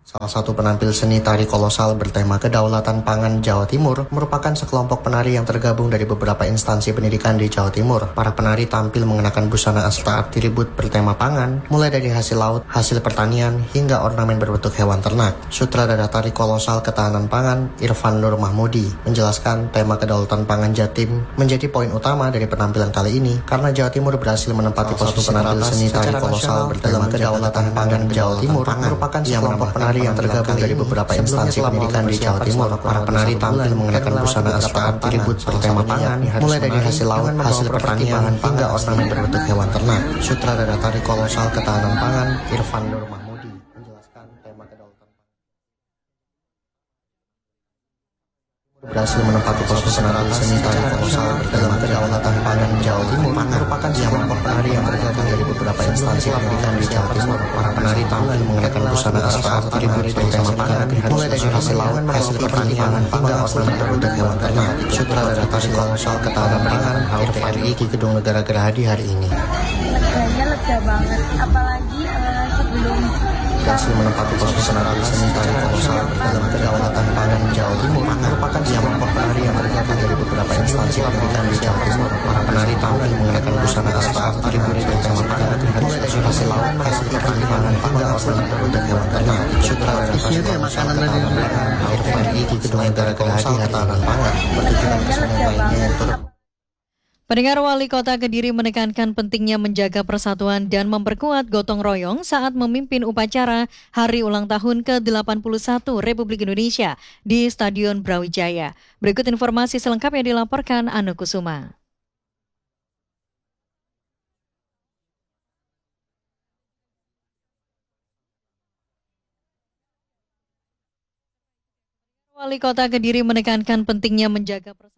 Salah satu penampil seni tari kolosal bertema kedaulatan pangan Jawa Timur merupakan sekelompok penari yang tergabung dari beberapa instansi pendidikan di Jawa Timur. Para penari tampil mengenakan busana asta atribut bertema pangan, mulai dari hasil laut, hasil pertanian, hingga ornamen berbentuk hewan ternak. Sutradara tari kolosal ketahanan pangan, Irfan Nur Mahmudi, menjelaskan tema kedaulatan pangan Jatim menjadi poin utama dari penampilan kali ini karena Jawa Timur berhasil menempati posisi penampil seni tari kolosal bertema kedaulatan pangan Jawa Timur merupakan sekelompok penari yang tergabung dari beberapa instansi pendidikan di Jawa Timur. Para penari tampil mengenakan busana asta atribut bertema pangan, mulai dari hasil laut, hasil pertanian, hingga ornamen berbentuk hewan ternak. Sutradara tari kolosal ketahanan pangan, Irfan Nur Mahmudi, menjelaskan tema kedaulatan berhasil menempati posisi penampil seni tari kolosal bertema kedaulatan pangan Jawa Timur merupakan sekelompok penari yang tergabung dari beberapa instansi pendidikan di Jawa Timur. Para penari tampil mengenakan busana asta atribut bertema pangan, mulai dari hasil laut, hasil pertanian, hingga ornamen berbentuk hewan ternak. Sutradara tari kolosal ketahanan pangan, RRI di Gedung Negara Gerahadi hari ini. Leganya lega banget, apalagi sebelum Berhasil menempati posisi penampil seni tari kolosal bertema kedaulatan pangan Jawa Timur merupakan sekelompok penari yang tergabung dari beberapa instansi pendidikan di Jawa Timur. Para penari tampil mengenakan busana asta atribut bertema pangan, mulai dari hasil laut, hasil pertanian, hingga ornamen berbentuk hewan ternak. Sutradara tari kolosal ketahanan pangan, RRI di Gedung Negara Gerahadi ketahanan pangan bertujuan ke sungai lainnya yang turut. Pendengar, Wali Kota Kediri menekankan pentingnya menjaga persatuan dan memperkuat gotong royong saat memimpin upacara Hari Ulang Tahun ke-81 Republik Indonesia di Stadion Brawijaya. Berikut informasi selengkapnya dilaporkan Anu Kusuma. Wali Kota Kediri menekankan pentingnya menjaga persatuan